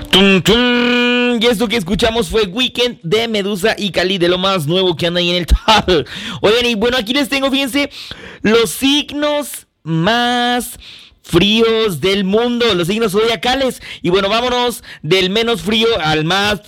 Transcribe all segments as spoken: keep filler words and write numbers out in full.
Tum, tum. Y esto que escuchamos fue Weekend de Medusa y Cali, de lo más nuevo que anda ahí en el tal. Oigan, y bueno, aquí les tengo, fíjense, los signos más fríos del mundo, los signos zodiacales. Y bueno, vámonos del menos frío al más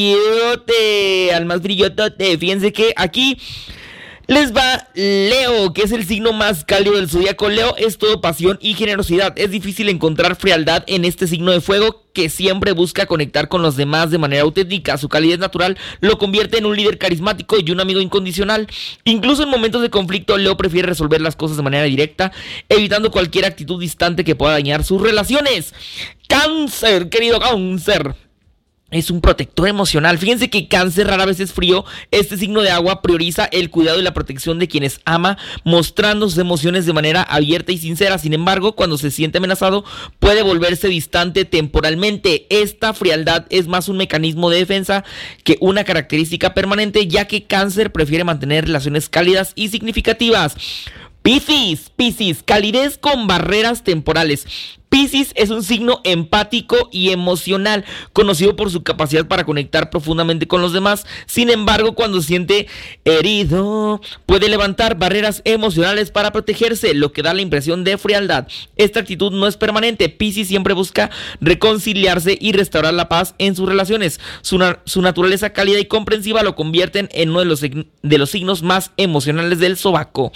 frillote, al más frillotote. Fíjense que aquí les va Leo, que es el signo más cálido del zodiaco. Leo es todo pasión y generosidad. Es difícil encontrar frialdad en este signo de fuego, que siempre busca conectar con los demás de manera auténtica. Su calidez natural lo convierte en un líder carismático y un amigo incondicional. Incluso en momentos de conflicto, Leo prefiere resolver las cosas de manera directa, evitando cualquier actitud distante que pueda dañar sus relaciones. Cáncer, querido Cáncer, es un protector emocional. Fíjense que Cáncer rara vez es frío. Este signo de agua prioriza el cuidado y la protección de quienes ama, mostrando sus emociones de manera abierta y sincera. Sin embargo, cuando se siente amenazado, puede volverse distante temporalmente. Esta frialdad es más un mecanismo de defensa que una característica permanente, ya que Cáncer prefiere mantener relaciones cálidas y significativas. Piscis, Piscis, calidez con barreras temporales. Piscis es un signo empático y emocional, conocido por su capacidad para conectar profundamente con los demás. Sin embargo, cuando se siente herido, puede levantar barreras emocionales para protegerse, lo que da la impresión de frialdad. Esta actitud no es permanente. Piscis siempre busca reconciliarse y restaurar la paz en sus relaciones. Su, na- su naturaleza cálida y comprensiva lo convierten en uno de los, de los signos más emocionales del zodiaco.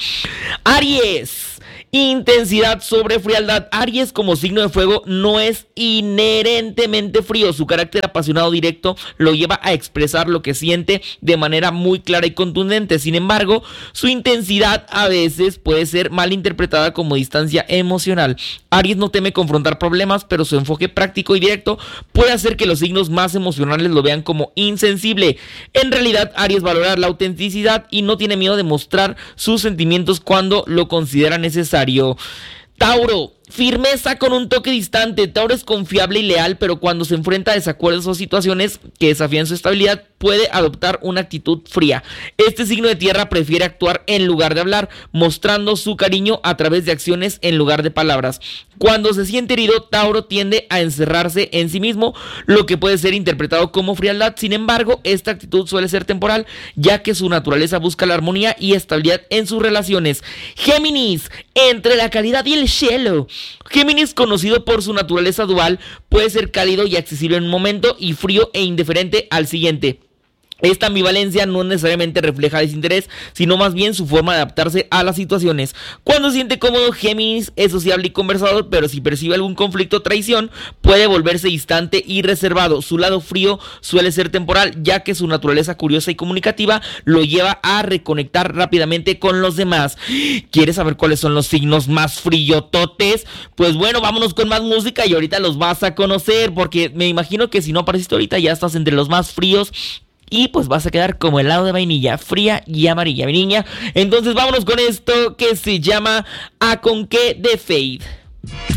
Aries. Intensidad sobre frialdad. Aries, como signo de fuego, no es inherentemente frío. Su carácter apasionado directo lo lleva a expresar lo que siente de manera muy clara y contundente. Sin embargo, su intensidad a veces puede ser mal interpretada como distancia emocional. Aries no teme confrontar problemas, pero su enfoque práctico y directo puede hacer que los signos más emocionales lo vean como insensible. En realidad, Aries valora la autenticidad y no tiene miedo de mostrar sus sentimientos cuando lo considera necesario. Tauro, firmeza con un toque distante. Tauro es confiable y leal, pero cuando se enfrenta a desacuerdos o situaciones que desafían su estabilidad, puede adoptar una actitud fría. Este signo de tierra prefiere actuar en lugar de hablar, mostrando su cariño a través de acciones en lugar de palabras. Cuando se siente herido, Tauro tiende a encerrarse en sí mismo, lo que puede ser interpretado como frialdad. Sin embargo, esta actitud suele ser temporal, ya que su naturaleza busca la armonía y estabilidad en sus relaciones. Géminis, entre la calidad y el cielo. Géminis, conocido por su naturaleza dual, puede ser cálido y accesible en un momento y frío e indiferente al siguiente. Esta ambivalencia no necesariamente refleja desinterés, sino más bien su forma de adaptarse a las situaciones. Cuando se siente cómodo, Géminis es sociable y conversador, pero si percibe algún conflicto o traición, puede volverse distante y reservado. Su lado frío suele ser temporal, ya que su naturaleza curiosa y comunicativa lo lleva a reconectar rápidamente con los demás. ¿Quieres saber cuáles son los signos más frillototes? Pues bueno, vámonos con más música y ahorita los vas a conocer, porque me imagino que si no apareciste ahorita ya estás entre los más fríos. Y pues vas a quedar como helado de vainilla, fría y amarilla, mi niña. Entonces vámonos con esto que se llama A Con Qué de Fade.